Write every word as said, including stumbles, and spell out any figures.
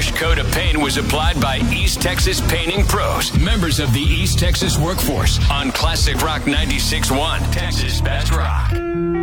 fresh coat of paint was applied by East Texas Painting Pros, members of the East Texas Workforce, on Classic Rock ninety-six point one, Texas Best Rock.